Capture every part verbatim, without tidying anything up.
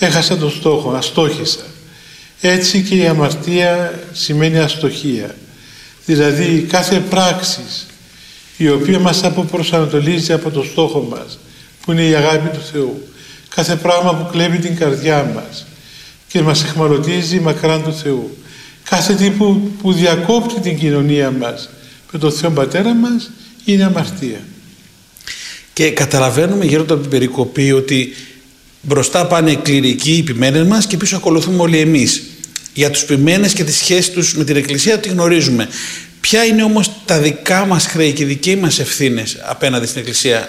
έχασα τον στόχο, αστόχησα. Έτσι και η αμαρτία σημαίνει αστοχία. Δηλαδή κάθε πράξη η οποία μας αποπροσανατολίζει από το στόχο μας, που είναι η αγάπη του Θεού, κάθε πράγμα που κλέβει την καρδιά μας και μας εχμαλωτίζει μακράν του Θεού, κάθε τύπο που διακόπτει την κοινωνία μας με τον Θεό Πατέρα μας, είναι αμαρτία. Και καταλαβαίνουμε γύρω από την περικοπή ότι μπροστά πάνε οι κληρικοί, οι ποιμένες μας, και πίσω ακολουθούμε όλοι εμείς. Για τους ποιμένες και τις σχέσεις τους με την Εκκλησία τη γνωρίζουμε. Ποια είναι όμως τα δικά μας χρέη και οι δικοί μας ευθύνες απέναντι στην Εκκλησία,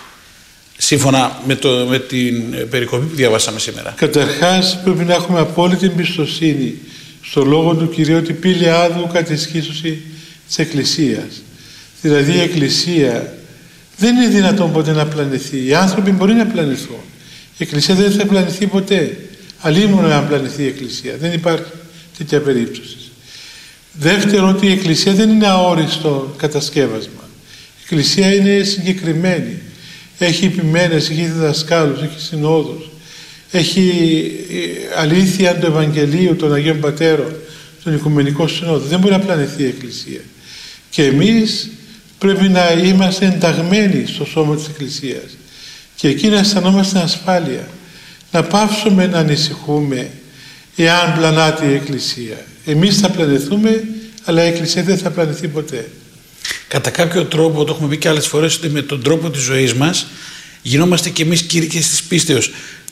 σύμφωνα με, το, με την περικοπή που διαβάσαμε σήμερα? Καταρχάς πρέπει να έχουμε απόλυτη εμπιστοσύνη στο λόγο του Κυρίου ότι πήλε άδου κατεσχίσωση της Εκκλησίας. Δηλαδή η Εκκλησία δεν είναι δυνατόν ποτέ να πλανηθεί. Οι άνθρωποι μπορεί να πλανηθούν. Η Εκκλησία δεν θα πλανηθεί ποτέ. Αλλήμον να πλανηθεί η Εκκλησία. Δεν υπάρχει τέτοια περίπτωση. Δεύτερον, ότι η Εκκλησία δεν είναι αόριστο κατασκεύασμα. Η Εκκλησία είναι συγκεκριμένη. Έχει επιμένες, έχει διδασκάλους, έχει συνόδους. Έχει αλήθεια του Ευαγγελίου των Αγίων Πατέρων, τον Οικουμενικό Συνόδο. Δεν μπορεί να πλανηθεί η Εκκλησία. Και εμείς πρέπει να είμαστε ενταγμένοι στο σώμα της Εκκλησίας. Και εκεί να αισθανόμαστε ασφάλεια. Να πάψουμε να ανησυχούμε εάν πλανάται η Εκκλησία. Εμείς θα πλανηθούμε, αλλά η Εκκλησία δεν θα πλανηθεί ποτέ. Κατά κάποιο τρόπο, το έχουμε πει και άλλες φορές, ότι με τον τρόπο της ζωής μας γινόμαστε και εμείς κήρυκες της πίστεως.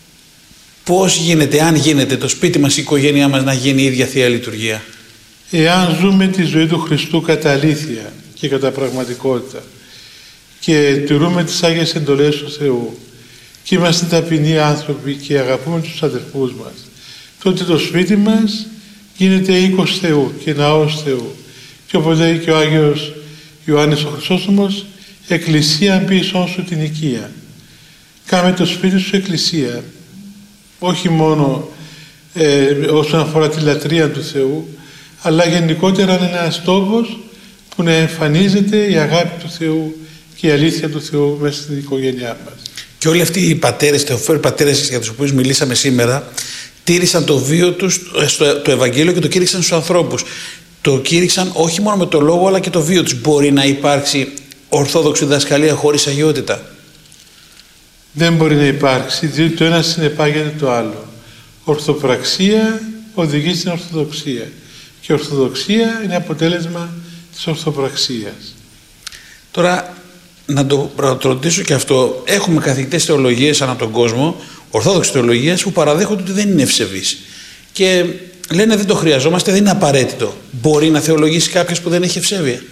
Πώς γίνεται, αν γίνεται, το σπίτι μας, η οικογένειά μας να γίνει η ίδια Θεία Λειτουργία? Εάν ζούμε τη ζωή του Χριστού κατά αλήθεια και κατά πραγματικότητα και τηρούμε τις Άγιες εντολές του Θεού και είμαστε ταπεινοί άνθρωποι και αγαπούμε τους αδερφούς μας, τότε το σπίτι μας γίνεται οίκος Θεού και ναός Θεού. Και όπως λέει και ο Άγιος Ιωάννης ο Χρυσόστομος, εκκλησία πίσω σου την οικία. Κάμε το σπίτι σου εκκλησία. Όχι μόνο ε, όσον αφορά τη λατρεία του Θεού, αλλά γενικότερα είναι ένας τόπος που να εμφανίζεται η αγάπη του Θεού και η αλήθεια του Θεού μέσα στην οικογένειά μας. Και όλοι αυτοί οι πατέρες, θεοφόροι πατέρες για τους οποίους μιλήσαμε σήμερα, τήρησαν το βίο τους, στο, το Ευαγγέλιο, και το κήρυξαν στους ανθρώπους. Το κήρυξαν όχι μόνο με το λόγο, αλλά και το βίο τους. Μπορεί να υπάρξει ορθόδοξη διδασκαλία χωρίς αγιότητα? Δεν μπορεί να υπάρξει, διότι το ένα συνεπάγεται το άλλο. Ορθοπραξία οδηγεί στην ορθοδοξία και ορθοδοξία είναι αποτέλεσμα της ορθοπραξίας. Τώρα να το ρωτήσω και αυτό. Έχουμε καθηγητές θεολογίας ανά τον κόσμο, ορθόδοξης θεολογίας, που παραδέχονται ότι δεν είναι ευσεβείς και λένε δεν το χρειαζόμαστε, δεν είναι απαραίτητο. Μπορεί να θεολογήσει κάποιος που δεν έχει ευσέβεια?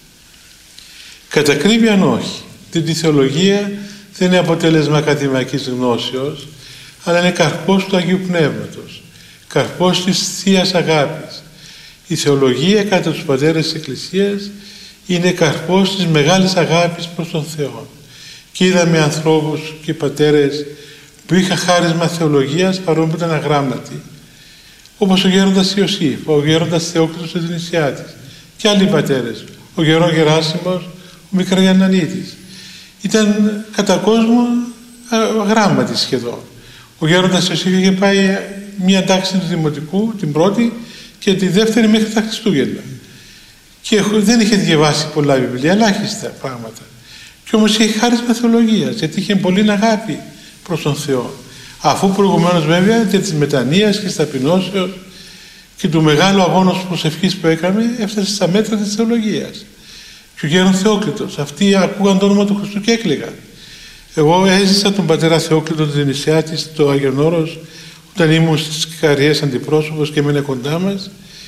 Κατά ακρίβειαν όχι. Διότι η θεολογία δεν είναι αποτέλεσμα ακαδημαϊκής γνώσεως, αλλά είναι καρπός του Αγίου Πνεύματος, καρπός της Θείας Αγάπης. Η θεολογία κατά τους πατέρες της Εκκλησίας είναι καρπός της μεγάλης αγάπης προς τον Θεό. Και είδαμε ανθρώπους και πατέρες που είχαν χάρισμα θεολογίας παρόλο που ήταν αγράμματοι, όπως ο γέροντας Ιωσήφ, ο γέροντας Θεόκλητος ο Δινησιάτης και άλλοι πατέρες, ο γερόν Γεράσιμος, ο Μικραγιαννανίτης. Ήταν κατά κόσμο αγράμματοι σχεδόν. Ο γέροντας Ιωσήφ είχε πάει μία τάξη του Δημοτικού, την πρώτη, και τη δεύτερη μέχρι τα Χριστούγεννα. Και δεν είχε διαβάσει πολλά βιβλία, ελάχιστα πράγματα. Και όμως είχε χάρισμα θεολογίας, γιατί είχε πολύ αγάπη προς τον Θεό. Αφού προηγουμένως βέβαια και της μετανοίας και της ταπεινώσεως και του μεγάλου αγώνος προσευχής που έκαμε, έφτασε στα μέτρα της θεολογίας. Και ο γέρον Θεόκλητος, αυτοί ακούγαν το όνομα του Χριστού και έκλαιγαν. Εγώ έζησα τον πατέρα Θεόκλητο του Δινησιάτη στο Άγιον Όρος, όταν ήμουν στις Κικαριές αντιπρόσωπος και έμενε κοντά μας,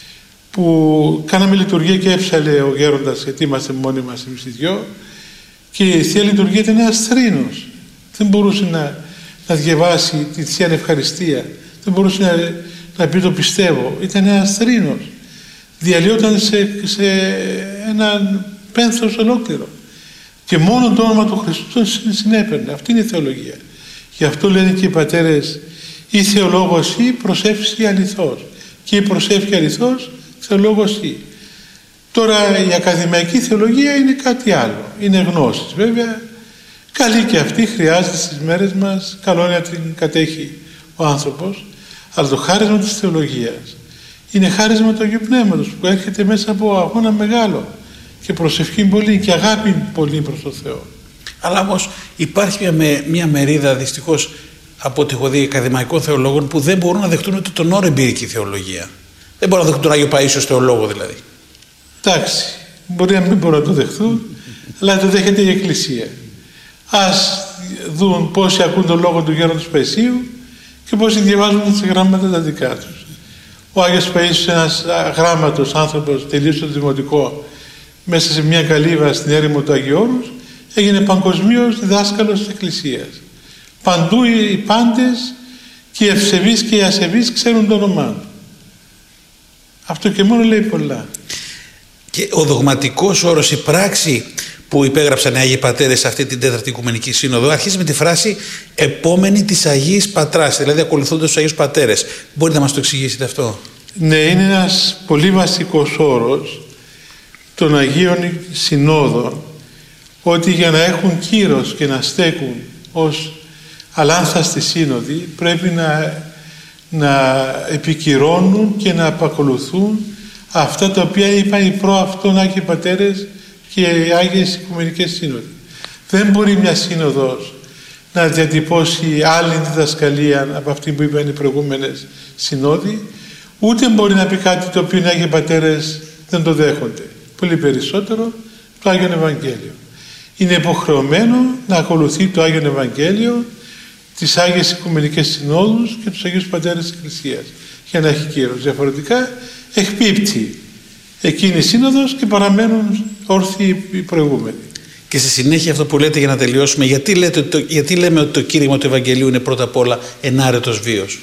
που κάναμε λειτουργία και έψαλε ο γέροντας, γιατί είμαστε μόνοι μας εμείς οι δυο, και η Θεία Λειτουργία ήταν ένας θρήνος. Δεν μπορούσε να, να διαβάσει τη Θεία Ευχαριστία, δεν μπορούσε να, να πει το πιστεύω. Ήταν ένας θρήνος. Διαλύονταν σε, σε έναν πένθος ολόκληρο. Και μόνο το όνομα του Χριστού τον συνέπαιρνε. Αυτή είναι η θεολογία. Γι' αυτό λένε και οι πατέρες, ή θεολόγος ή προσεύχης ή αληθώς. Και η προσεύχη αληθώς, θεολόγος ή. Τώρα η ακαδημαϊκή θεολογία είναι κάτι άλλο. Είναι γνώσεις βέβαια. Καλή και αυτή, χρειάζεται στις μέρες μας. Καλό είναι να την κατέχει ο άνθρωπος, αλλά το χάρισμα της θεολογίας είναι χάρισμα του Αγίου Πνεύματος που έρχεται μέσα από αγώνα μεγάλο και προσευχή πολύ και αγάπη πολύ προς τον Θεό. Αλλά όμως υπάρχει μια, με, μια μερίδα δυστυχώς από ό,τι έχω δει ακαδημαϊκών θεολόγων που δεν μπορούν να δεχτούν ούτε τον όρο εμπειρική θεολογία. Δεν μπορούν να δεχτούν τον Άγιο Παΐσιο θεολόγο δηλαδή. Εντάξει, μπορεί να μην μπορούν να το δεχτούν, αλλά το δέχεται η Εκκλησία. Ας δουν πόσοι ακούν τον λόγο του Γέροντος Παϊσίου και πόσοι διαβάζουν τα γράμματα τα δικά τους. Ο Άγιος Παΐσιος, ένας αγράμματος άνθρωπος, τελείωσε το δημοτικό μέσα σε μια καλύβα στην έρημο του Αγίου Όρους, έγινε παγκοσμίως διδάσκαλος της Εκκλησίας. Παντού οι πάντες και οι ευσεβείς και οι ασεβείς ξέρουν το όνομά του. Αυτό και μόνο λέει πολλά. Και ο δογματικός όρος, η πράξη που υπέγραψαν οι Άγιοι Πατέρες σε αυτή την τέταρτη Οικουμενική Σύνοδο αρχίζει με τη φράση «επόμενη της Αγίας Πατράς», δηλαδή ακολουθώντας τους Αγίους Πατέρες. Μπορείτε να μας το εξηγήσετε αυτό? Ναι, είναι ένας πολύ βασικός όρος των Αγίων Συνόδων, ότι για να έχουν κύρος και να στέκουν ως αλάνθαστοι σύνοδοι πρέπει να, να επικυρώνουν και να απακολουθούν αυτά τα οποία είπαν οι προαυτών Άγιοι Πατέρες και οι Άγιες Οικουμενικές Σύνοδοι. Δεν μπορεί μια σύνοδος να διατυπώσει άλλη διδασκαλία από αυτή που είπαν οι προηγούμενες συνόδοι, ούτε μπορεί να πει κάτι το οποίο οι Άγιοι Πατέρες δεν το δέχονται. Πολύ περισσότερο το Άγιον Ευαγγέλιο. Είναι υποχρεωμένο να ακολουθεί το Άγιον Ευαγγέλιο, τις Άγιες Οικουμενικές Συνόδους και τους Αγίους Πατέρες της Εκκλησίας για να έχει κύρος. Διαφορετικά εκπίπτει εκείνη η σύνοδος και παραμένουν όρθιοι οι προηγούμενοι. Και στη συνέχεια αυτό που λέτε, για να τελειώσουμε, γιατί, λέτε, το, γιατί λέμε ότι το κήρυγμα του Ευαγγελίου είναι πρώτα απ' όλα ενάρετος βίος?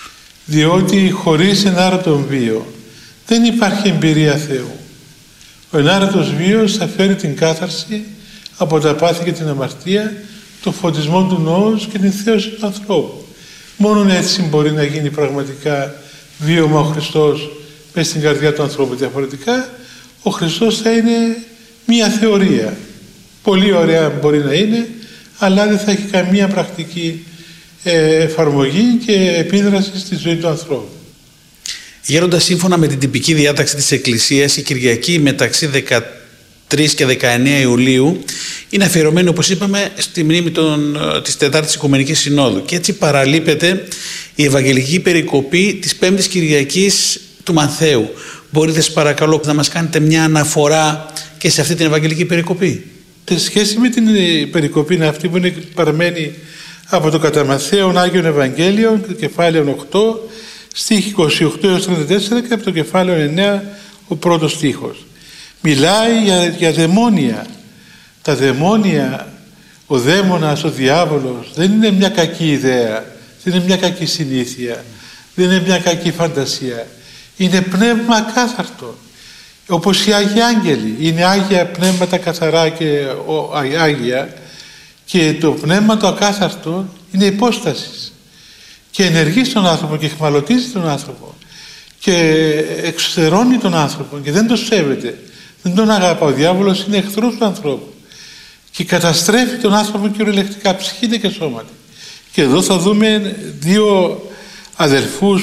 Διότι χωρίς ενάρετον βίο δεν υπάρχει εμπειρία Θεού. Ο ενάρετος βίος θα φέρει την κάθαρση από τα πάθη και την αμαρτία, το φωτισμό του νόους και την θέωση του ανθρώπου. Μόνον έτσι μπορεί να γίνει πραγματικά βίωμα ο Χριστός μέσα στην καρδιά του ανθρώπου. Διαφορετικά ο Χριστός θα είναι μία θεωρία. Πολύ ωραία μπορεί να είναι, αλλά δεν θα έχει καμία πρακτική ε, εφαρμογή και επίδραση στη ζωή του ανθρώπου. Γέροντα, σύμφωνα με την τυπική διάταξη της Εκκλησίας, η Κυριακή μεταξύ δεκατρείς και δεκαεννέα Ιουλίου είναι αφιερωμένη, όπως είπαμε, στη μνήμη των, της Τετάρτης Οικουμενικής Συνόδου, και έτσι παραλείπεται η Ευαγγελική Περικοπή της Πέμπτης Κυριακής του Μαθαίου. Μπορείτε, σας παρακαλώ, να μας κάνετε μια αναφορά και σε αυτή την Ευαγγελική Περικοπή? Σε σχέση με την περικοπή αυτή που είναι παραμένη από το κατά Μαθαίον Άγιον Ευαγγέλιο, κεφάλαιο οκτώ, στίχη είκοσι οκτώ έως τριάντα τέσσερα, και από το κεφάλαιο εννέα ο πρώτος στίχος. Μιλάει για, για δαιμόνια. Τα δαιμόνια, ο δαίμονας, ο διάβολος, δεν είναι μια κακή ιδέα, δεν είναι μια κακή συνήθεια, δεν είναι μια κακή φαντασία. Είναι πνεύμα ακάθαρτο. Όπως οι Άγιοι Άγγελοι. Είναι Άγια πνεύματα καθαρά και ο, Άγια, και το πνεύμα το ακάθαρτο είναι υπόστασης και ενεργεί στον άνθρωπο και εχμαλωτίζει τον άνθρωπο και εξωτερώνει τον άνθρωπο και δεν το σέβεται, δεν τον αγαπά. Ο διάβολος είναι εχθρός του ανθρώπου και καταστρέφει τον άνθρωπο κυριολεκτικά, ψυχήτε και σώματι. Και εδώ θα δούμε δύο αδελφούς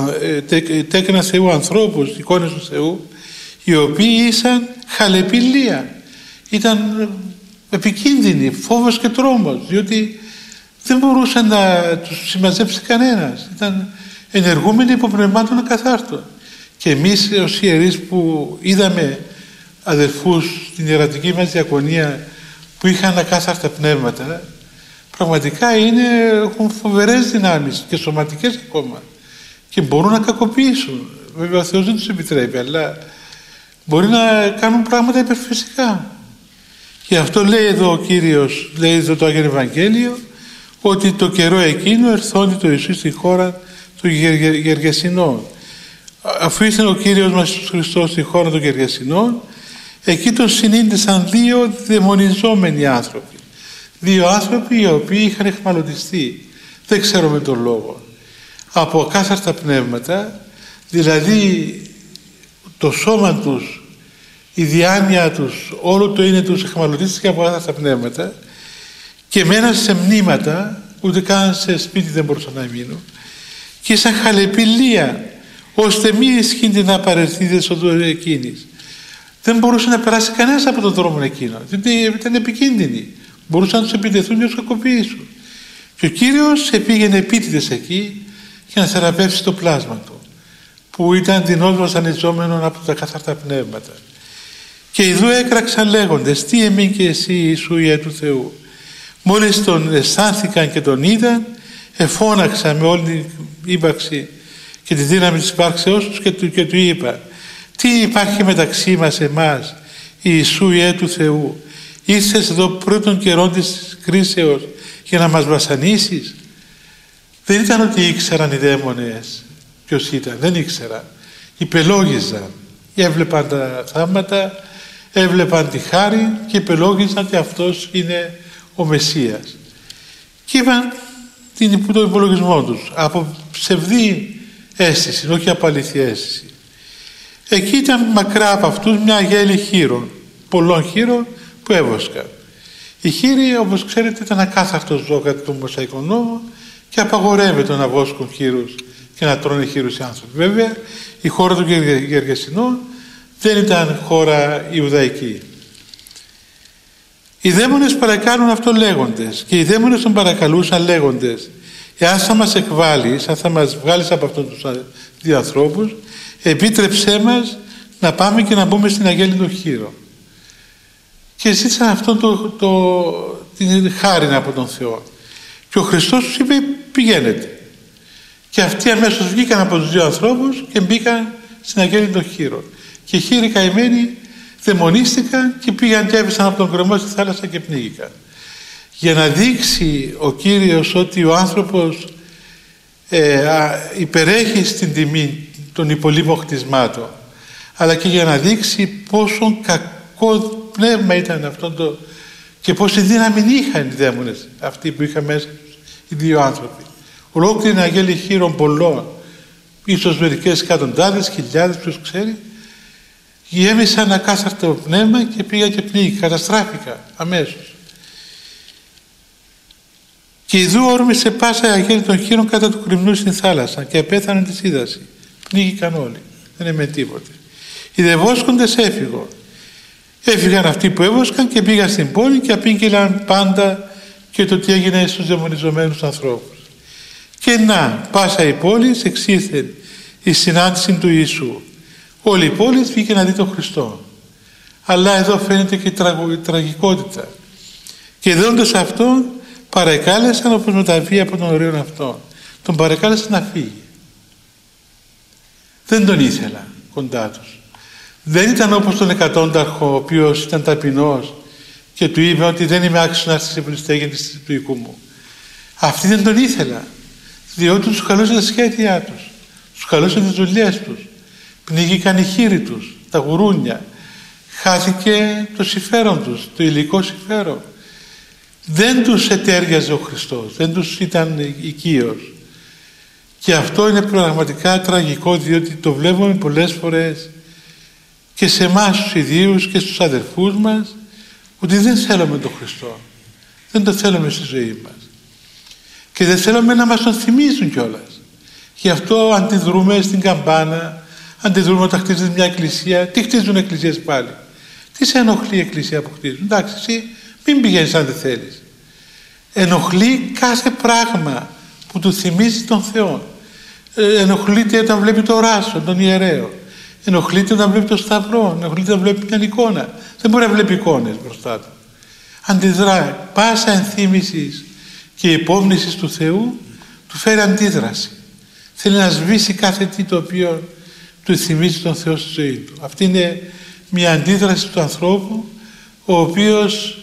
τέκνα Θεού ανθρώπους, εικόνες του Θεού, οι οποίοι ήσαν χαλεπηλία, ήταν επικίνδυνοι, φόβος και τρόμος, διότι δεν μπορούσε να τους συμμαζέψει κανένας. Ήταν ενεργούμενοι υπό πνευμάτων ακαθάρτων. Και εμείς ως ιερείς που είδαμε αδελφούς στην ιερατική μας διακονία που είχαν ακάθαρτα πνεύματα, πραγματικά είναι, έχουν φοβερές δυνάμεις και σωματικές ακόμα και μπορούν να κακοποιήσουν. Βέβαια ο Θεός δεν τους επιτρέπει, αλλά μπορεί να κάνουν πράγματα υπερφυσικά. Και αυτό λέει εδώ ο Κύριος, λέει εδώ το Άγιο Ευαγγέλιο, ότι το καιρό εκείνο ερθώνει το Ιησού στη χώρα των Γεργεσινών. Αφού ήρθε ο Κύριος μας Ιησούς Χριστός στη χώρα των Γεργεσινών, εκεί τον συνήντησαν δύο δαιμονιζόμενοι άνθρωποι. Δύο άνθρωποι οι οποίοι είχαν εχμαλωτιστεί, δεν ξέρω με τον λόγο, από ακάθαρτα πνεύματα, δηλαδή το σώμα τους, η διάνοια τους, όλο το είναι τους εχμαλωτίστηκε από ακάθαρτα πνεύματα και μέναν σε μνήματα, ούτε καν σε σπίτι δεν μπορούσαν να μείνουν, και σαν χαλεπηλία, ώστε μη ισχύει να παρελθείτε στο δρόμο εκείνης. Δεν μπορούσε να περάσει κανένας από τον δρόμο εκείνο, διότι ήταν επικίνδυνοι. Μπορούσαν να τους επιτεθούν και να τους κακοποιήσουν. Και ο Κύριος επήγαινε επίτηδες εκεί για να θεραπεύσει το πλάσμα του, που ήταν δεινός βασανιζόμενο από τα καθαρτά πνεύματα. Και ειδού έκραξαν λέγοντες, τι εμείς και εσύ Ιησού Υιέ του Θεού. Μόλις τον αισθάνθηκαν και τον είδαν, εφώναξαν με όλη την ύπαρξη και τη δύναμη της υπάρξεώς τους και του, και του είπα, τι υπάρχει μεταξύ μας εμάς, Ιησού Υιέ του Θεού. Ήρθες εδώ πρώτων καιρών της κρίσεως για να μας βασανίσεις. Δεν ήταν ότι ήξεραν οι δαίμονες ποιος ήταν, δεν ήξεραν. Υπελόγιζαν, έβλεπαν τα θαύματα, έβλεπαν τη χάρη και υπελόγιζαν ότι αυτός είναι ο Μεσσίας. Και είπαν την, τον υπολογισμό τους από ψευδή αίσθηση, όχι από αληθή αίσθηση. Εκεί ήταν μακρά από αυτούς μια γέλη χείρων, πολλών χείρων που έβοσκαν. Οι χείροι, όπως ξέρετε, ήταν ακάθαρτο ζώο κατά τον Μωσαϊκό νόμο και απαγορεύεται να βόσκουν χείρους και να τρώνε χείρους οι άνθρωποι. Βέβαια, η χώρα των Γεργεσινών δεν ήταν χώρα Ιουδαϊκή. Οι δαίμονες παρακάνουν αυτό λέγοντες, και οι δαίμονες τον παρακαλούσαν λέγοντες, εάν θα μας εκβάλεις, αν θα μας βγάλεις από αυτούς τους δύο ανθρώπους, επίτρεψέ μας να πάμε και να μπούμε στην αγέλη των χείρων. Και ζήτησαν αυτό το, το, την χάρη από τον Θεό. Και ο Χριστός τους είπε, πηγαίνετε. Και αυτοί αμέσως βγήκαν από τους δύο ανθρώπους και μπήκαν στην αγέλη των χείρων. Και οι χείροι καημένοι δαιμονίστηκαν και πήγαν και έβησαν από τον κρεμό στη θάλασσα και πνίγηκαν. Για να δείξει ο Κύριος ότι ο άνθρωπος ε, α, υπερέχει στην τιμή των υπολείπων κτισμάτων, αλλά και για να δείξει πόσο κακό πνεύμα ήταν αυτό το, και πόση δύναμη είχαν οι δαίμονες αυτοί που είχαν μέσα οι δύο άνθρωποι. Ολόκληρη αγέλη χείρων πολλών, ίσως μερικές εκατοντάδες, χιλιάδες, ποιος ξέρει, γέμισαν ακάθαρτο πνεύμα και πήγα και πνίγη, καταστράφηκα αμέσως. Και ιδού όρμησε πάσα η αγέλη των χείρων κατά του κρυμνού στην θάλασσα και απέθανε τη σύδαση. Πνίγηκαν όλοι, δεν έμενε τίποτε. Οι δεβόσκοντες έφυγαν. Έφυγαν αυτοί που έβοσκαν και πήγαν στην πόλη και απήγγειλαν πάντα και το τι έγινε στους δαιμονιζομένους ανθρώπους. Και να, πάσα η πόλη εξήλθε η συνάντηση του Ιησού. Όλη η πόλη βγήκε να δει τον Χριστό. Αλλά εδώ φαίνεται και η, τραγω, η τραγικότητα. Και δόντως αυτόν παρεκάλεσαν όπως μεταβεί από τον ωραίο αυτόν. Τον παρεκάλεσαν να φύγει. Δεν τον ήθελα κοντά τους. Δεν ήταν όπως τον εκατόνταρχο, ο οποίος ήταν ταπεινός και του είπε ότι δεν είμαι άξιος να έρθει σε πληστέγενη του οικού μου. Αυτοί δεν τον ήθελα, διότι τους καλούσε τα σχέδιά τους, τους καλούσε τις δουλειές τους. Πνίγηκαν οι χείροι τους, τα γουρούνια. Χάθηκε το συμφέρον τους, το υλικό συμφέρον. Δεν τους ετέριαζε ο Χριστός, δεν τους ήταν οικείος. Και αυτό είναι πραγματικά τραγικό, διότι το βλέπουμε πολλές φορές και σε εμάς τους ιδίους και στους αδερφούς μας, ότι δεν θέλουμε τον Χριστό. Δεν το θέλουμε στη ζωή μας. Και δεν θέλουμε να μας τον θυμίζουν κιόλας. Γι' αυτό αντιδρούμε στην καμπάνα, αντιδρούμε όταν χτίζουν μια εκκλησία. Τι χτίζουν εκκλησίες πάλι? Τι σε ενοχλεί η εκκλησία που χτίζουν? Εντάξει, εσύ μην πηγαίνεις αν δεν θέλεις. Ενοχλεί κάθε πράγμα που του θυμίζει τον Θεό. Ε, ενοχλείται όταν βλέπει το ράσο, τον ιερέο. Ενοχλείται όταν βλέπει το σταυρό. Ενοχλείται όταν βλέπει μια εικόνα. Δεν μπορεί να βλέπει εικόνες μπροστά του. Αντιδρά. Πάσα ενθύμησης και υπόμνησης του Θεού του φέρει αντίδραση. Θέλει να σβήσει κάθε τι το οποίο του θυμίζει τον Θεό στη ζωή του. Αυτή είναι μια αντίδραση του ανθρώπου, ο οποίος,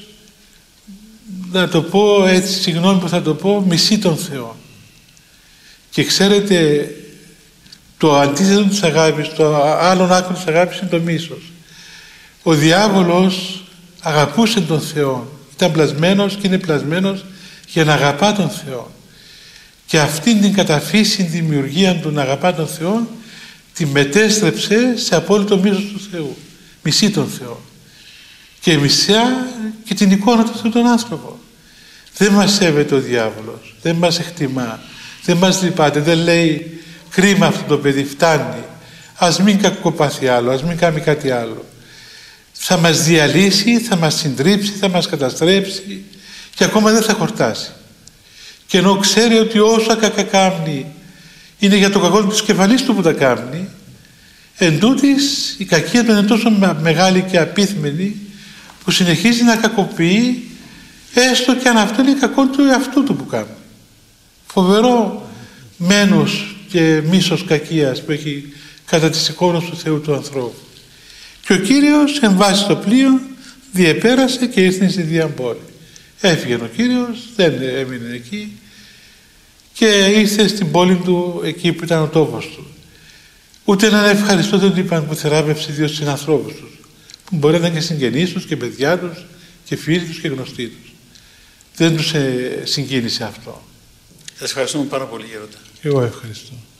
να το πω έτσι, συγγνώμη που θα το πω, μισεί τον Θεό. Και ξέρετε, το αντίθετο της αγάπης, το άλλον άκρο της αγάπης είναι το μίσος. Ο διάβολος αγαπούσε τον Θεό. Ήταν πλασμένος και είναι πλασμένος για να αγαπά τον Θεό. Και αυτήν την καταφύση δημιουργία του να αγαπά τον Θεό τη μετέστρεψε σε απόλυτο μίσος του Θεού. Μισεί τον Θεό. Και μισά και την εικόνα του Θεού τον άνθρωπο. Δεν μας σέβεται ο διάβολος. Δεν μας εκτιμά. Δεν μας λυπάται. Δεν λέει κρίμα αυτό το παιδί, φτάνει, ας μην κακοπάθει άλλο, ας μην κάνει κάτι άλλο. Θα μας διαλύσει, θα μας συντρίψει, θα μας καταστρέψει και ακόμα δεν θα χορτάσει. Και ενώ ξέρει ότι όσα κακά κάνει είναι για το κακό της κεφαλής του που τα κάνει, εν τούτης η κακία του είναι τόσο μεγάλη και απίθμενη που συνεχίζει να κακοποιεί, έστω και αν αυτό είναι κακό του εαυτού του που κάνει. Φοβερό μένος και μίσος κακίας που έχει κατά τις εικόνες του Θεού του ανθρώπου. Και ο Κύριος εμβάσει στο πλοίο, διεπέρασε και ήρθε στη Διαμπόλη. Έφυγε ο Κύριος, δεν έμεινε εκεί και ήρθε στην πόλη του, εκεί που ήταν ο τόπος του. Ούτε έναν ευχαριστώ δεν του είπαν που θεράπευσε δύο συνανθρώπους τους, που μπορεί να είναι και συγγενείς τους και παιδιά τους και φίλοι τους και γνωστοί τους. Δεν τους συγκίνησε αυτό. Σας ευχαριστούμε πάρα πολύ, Γέροντα. Εγώ ευχαριστώ.